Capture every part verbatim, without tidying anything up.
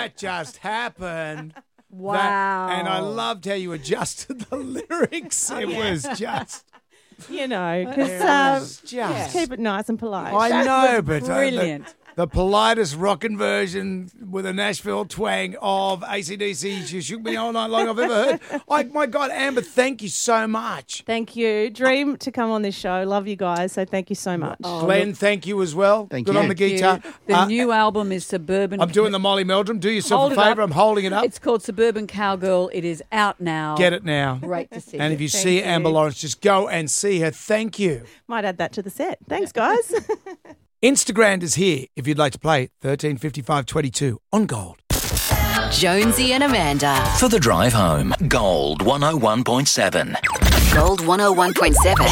That just happened. Wow. That, and I loved how you adjusted the lyrics. It was just... You know, It because was uh, just... keep it nice and polite. I know, but... brilliant. Uh, the, the politest rockin' version with a Nashville twang of A C D C, You Shook Me All Night Long I've ever heard. I, my God, Amber, thank you so much. Thank you. Dream to come on this show. Love you guys, so thank you so much. Oh, Glenn, look, thank you as well. Thank Good you. on the guitar. the Uh, new album is Suburban. I'm doing the Molly Meldrum. Do yourself Hold a it up. favour. I'm holding it up. It's called Suburban Cowgirl. It is out now. Get it now. Great to see And you. if you Thank see you. Amber Lawrence, just go and see her. Thank you. Might add that to the set. Thanks, guys. Instagram is here if you'd like to play thirteen fifty-five twenty-two on Gold. Jonesy and Amanda. For the drive home, Gold one oh one point seven. Gold one oh one point seven.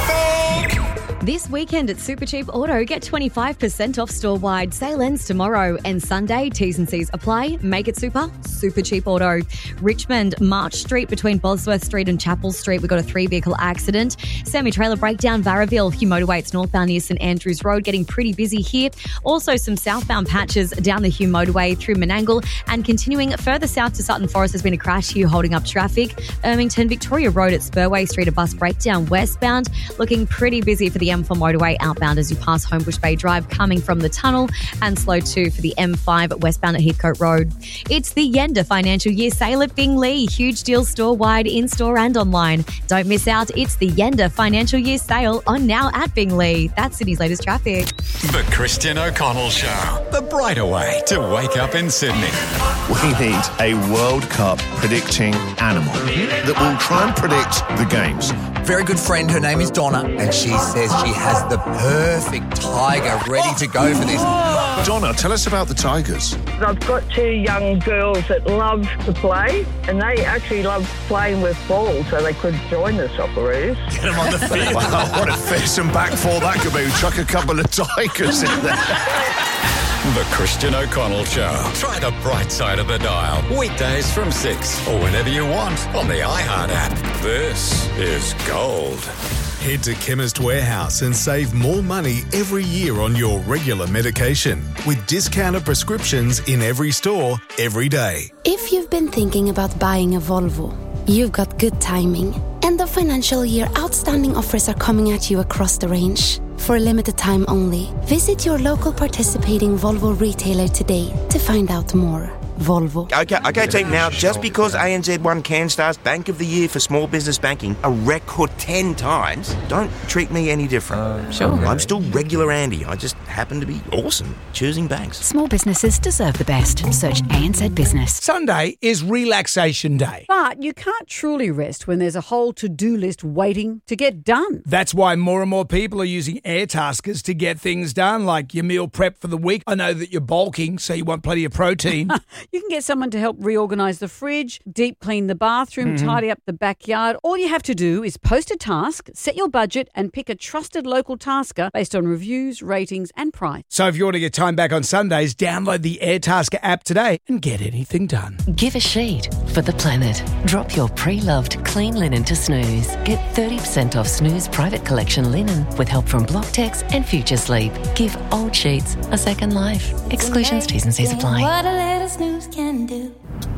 This weekend at Supercheap Auto, get twenty-five percent off store-wide. Sale ends tomorrow and Sunday. T's and C's apply. Make it super. Supercheap Auto. Richmond, March Street between Bosworth Street and Chapel Street. We got a three-vehicle accident. Semi-trailer breakdown, Varraville. Hugh Motorway, it's northbound near St Andrews Road. Getting pretty busy here. Also some southbound patches down the Hugh Motorway through Menangle. And continuing further south to Sutton Forest, there's been a crash here holding up traffic. Ermington, Victoria Road at Spurway Street, a bus breakdown westbound. Looking pretty busy for the M four motorway outbound as you pass Homebush Bay Drive coming from the tunnel, and slow too for the M five westbound at Heathcote Road. It's the Yenda Financial Year Sale at Bingley. Huge deals store-wide, in-store and online. Don't miss out. It's the Yenda Financial Year Sale on now at Bingley. That's Sydney's latest traffic. The Christian O'Connell Show. The brighter way to wake up in Sydney. We need a World Cup predicting animal that will try and predict the games. Very good friend, her name is Donna, and she says she has the perfect tiger ready to go for this. Donna, tell us about the Tigers. I've got two young girls that love to play, and they actually love playing with balls, so they could join the Socceroos. Get them on the field. Wow, what a face and back four that could be. Chuck a couple of Tigers in there. The Christian O'Connell Show. Try the bright side of the dial. Weekdays from six or whenever you want on the iHeart app. This is Gold. Head to Chemist Warehouse and save more money every year on your regular medication with discounted prescriptions in every store, every day. If you've been thinking about buying a Volvo, you've got good timing. End of financial year outstanding offers are coming at you across the range. For a limited time only, visit your local participating Volvo retailer today to find out more. Volvo. Okay, okay, team. Now, just because A N Z won CanStar's Bank of the Year for Small Business Banking a record ten times, don't treat me any different. Uh, sure. I'm still regular Andy. I just happen to be awesome choosing banks. Small businesses deserve the best. Search A N Z Business. Sunday is relaxation day. But you can't truly rest when there's a whole to-do list waiting to get done. That's why more and more people are using Airtaskers to get things done, like your meal prep for the week. I know that you're bulking, so you want plenty of protein. You can get someone to help reorganise the fridge, deep clean the bathroom, Mm-hmm. tidy up the backyard. All you have to do is post a task, set your budget and pick a trusted local tasker based on reviews, ratings and price. So if you want to get time back on Sundays, download the Airtasker app today and get anything done. Give a sheet for the planet. Drop your pre-loved clean linen to Snooze. Get thirty percent off Snooze Private Collection linen with help from Blocktex and Future Sleep. Give old sheets a second life. Exclusions, T's and C's apply. What a little snooze can do.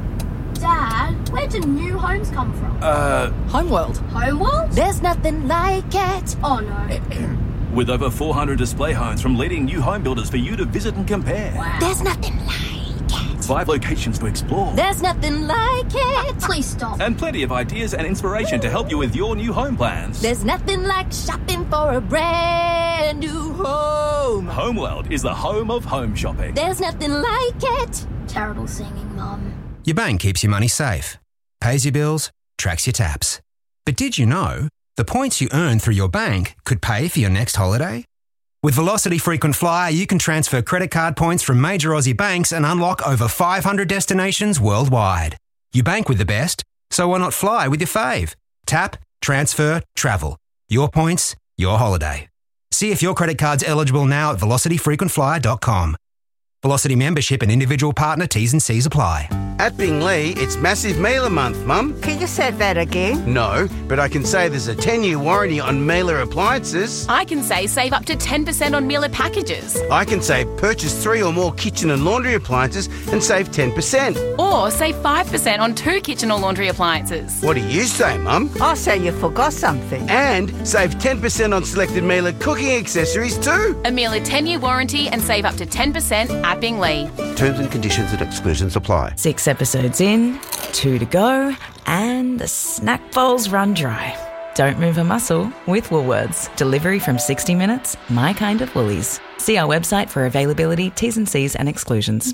Dad, where do new homes come from? Uh, Homeworld. Homeworld? There's nothing like it. Oh no. With over four hundred display homes from leading new home builders for you to visit and compare. Wow. There's nothing like it. Five locations to explore. There's nothing like it. Please stop. And plenty of ideas and inspiration to help you with your new home plans. There's nothing like shopping for a brand new home. Homeworld is the home of home shopping. There's nothing like it. Terrible singing, Mum. Your bank keeps your money safe, pays your bills, tracks your taps. But did you know the points you earn through your bank could pay for your next holiday? With Velocity Frequent Flyer, you can transfer credit card points from major Aussie banks and unlock over five hundred destinations worldwide. You bank with the best, so why not fly with your fave? Tap, transfer, travel. Your points, your holiday. See if your credit card's eligible now at velocity frequent flyer dot com. Velocity membership and individual partner T's and C's apply. At Bingley, it's Massive Mailer Month, Mum. Can you say that again? No, but I can say there's a ten-year warranty on Mailer appliances. I can say save up to ten percent on Mailer packages. I can say purchase three or more kitchen and laundry appliances and save ten percent. Or save five percent on two kitchen or laundry appliances. What do you say, Mum? I say you forgot something. And save ten percent on selected Mailer cooking accessories too. A Mailer ten-year warranty and save up to ten percent at Bingley. Terms and conditions and exclusions apply. Six episodes in, two to go, and the snack bowls run dry. Don't move a muscle with Woolworths. Delivery from sixty minutes, my kind of Woolies. See our website for availability, T's and C's and exclusions.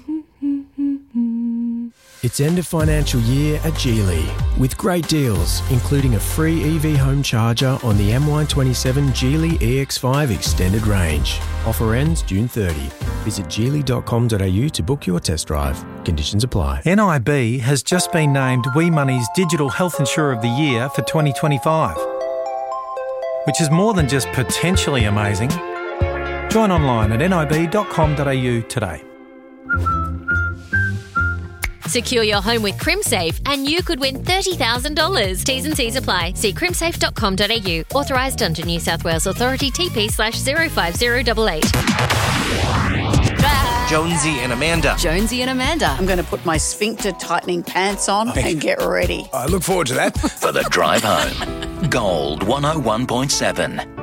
It's end of financial year at Geely with great deals, including a free E V home charger on the M Y twenty-seven Geely E X five Extended Range. Offer ends June thirtieth. Visit geely dot com dot a u to book your test drive. Conditions apply. N I B has just been named We Money's Digital Health Insurer of the Year for twenty twenty-five, which is more than just potentially amazing. Join online at n i b dot com dot a u today. Secure your home with CrimSafe and you could win thirty thousand dollars. T's and C's apply. See crimsafe dot com dot a u. Authorised under New South Wales Authority T P slash zero five zero eight eight. Jonesy and Amanda. Jonesy and Amanda. I'm going to put my sphincter tightening pants on and get ready. I look forward to that. For the drive home. Gold one oh one point seven.